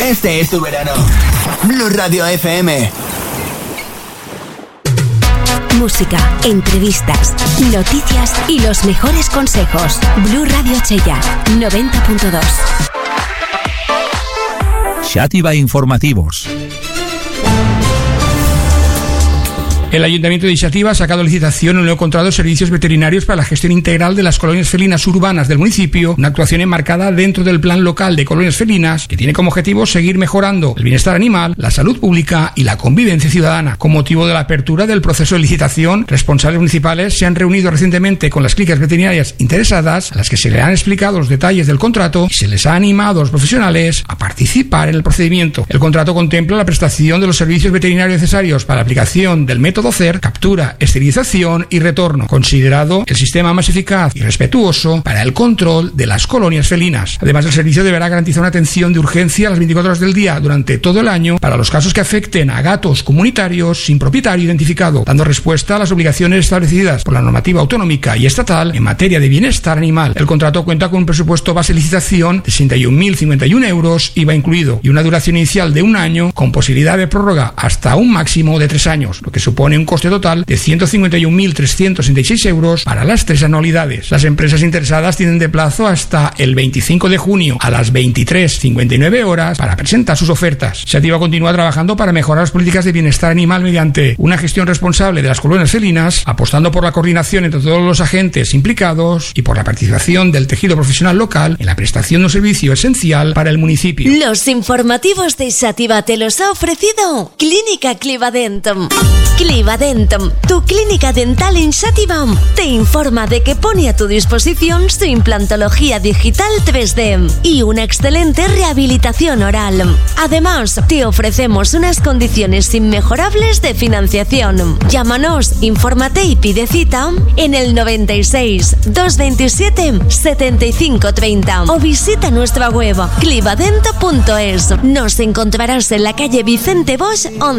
Este es tu verano. Blue Radio FM. Música, entrevistas, noticias y los mejores consejos. Blue Radio Chella, 90.2. Xàtiva Informativos. El Ayuntamiento de Xàtiva ha sacado a licitación un nuevo contrato de servicios veterinarios para la gestión integral de las colonias felinas urbanas del municipio, una actuación enmarcada dentro del Plan Local de Colonias Felinas que tiene como objetivo seguir mejorando el bienestar animal, la salud pública y la convivencia ciudadana. Con motivo de la apertura del proceso de licitación, responsables municipales se han reunido recientemente con las clínicas veterinarias interesadas, a las que se le han explicado los detalles del contrato y se les ha animado a los profesionales a participar en el procedimiento. El contrato contempla la prestación de los servicios veterinarios necesarios para la aplicación del método CER, captura, esterilización y retorno, considerado el sistema más eficaz y respetuoso para el control de las colonias felinas. Además, el servicio deberá garantizar una atención de urgencia a las 24 horas del día durante todo el año para los casos que afecten a gatos comunitarios sin propietario identificado, dando respuesta a las obligaciones establecidas por la normativa autonómica y estatal en materia de bienestar animal. El contrato cuenta con un presupuesto base de licitación de 61.051 euros, IVA incluido, y una duración inicial de 1 año con posibilidad de prórroga hasta un máximo de 3 años, lo que supone un coste total de 151.366 euros para las 3 anualidades. Las empresas interesadas tienen de plazo hasta el 25 de junio a las 23:59 horas para presentar sus ofertas. Xàtiva continúa trabajando para mejorar las políticas de bienestar animal mediante una gestión responsable de las colonias felinas, apostando por la coordinación entre todos los agentes implicados y por la participación del tejido profesional local en la prestación de un servicio esencial para el municipio. Los informativos de Xàtiva te los ha ofrecido Clínica Clivadentum. Clivadentum, tu clínica dental en Xàtiva, te informa de que pone a tu disposición su implantología digital 3D y una excelente rehabilitación oral. Además, te ofrecemos unas condiciones inmejorables de financiación. Llámanos, infórmate y pide cita en el 96 227 75 30 o visita nuestra web clivadento.es. Nos encontrarás en la calle Vicente Bosch 11.